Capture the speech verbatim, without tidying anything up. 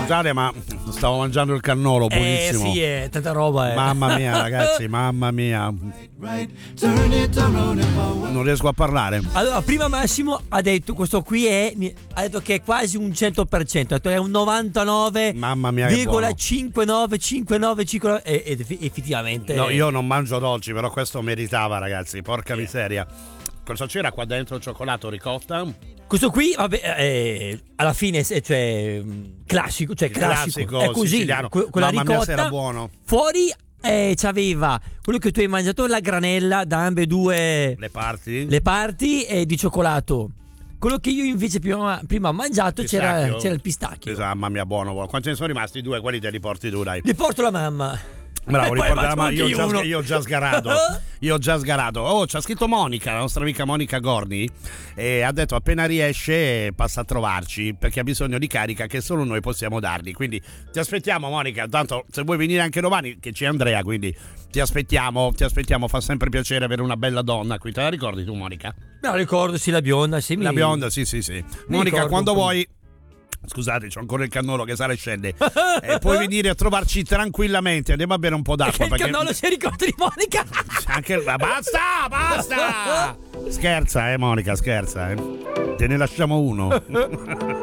Scusate, ma stavo mangiando il cannolo, buonissimo. Eh sì, è tanta roba, eh. Mamma mia, ragazzi, mamma mia. Non riesco a parlare. Allora, prima Massimo ha detto questo qui è ha detto che è quasi un cento per cento, ha detto è un novantanove Mamma mia, virgola cinquantanove cinquantanove cinquantanove ed effettivamente no, io non mangio dolci, però questo meritava, ragazzi, porca miseria. Cosa c'era qua dentro? Cioccolato, ricotta? Questo qui, vabbè, eh, alla fine, cioè, classico, cioè classico, classico è così, siciliano. que- quella Mamma ricotta. mia, se era buono. Fuori eh, c'aveva quello che tu hai mangiato, la granella da ambedue le parti, le parti e di cioccolato. Quello che io invece prima, prima ho mangiato c'era, c'era il pistacchio. Esatto, mamma mia, buono, buono. Quanti ne sono rimasti? Due, quelli te li porti tu, dai. Li porto la mamma. Bravo, riporta, ma io, io, già, io ho già sgarato. Io ho già sgarato. Oh, c'ha scritto Monica, la nostra amica Monica Gorni, e ha detto appena riesce passa a trovarci perché ha bisogno di carica che solo noi possiamo dargli. Quindi ti aspettiamo, Monica. Tanto se vuoi venire anche domani, che c'è Andrea, quindi ti aspettiamo, ti aspettiamo. Fa sempre piacere avere una bella donna qui. Te la ricordi tu, Monica? Me la ricordo, sì, la bionda, sì. La mi... bionda, sì, sì, sì. Monica, quando vuoi. Scusate, c'ho ancora il cannolo che sale e scende. E puoi venire a trovarci tranquillamente. Andiamo a bere un po' d'acqua. Perché il perché... cannolo si ricorda di Monica. Anche... Basta, basta. Scherza, eh, Monica, scherza, eh. Te ne lasciamo uno.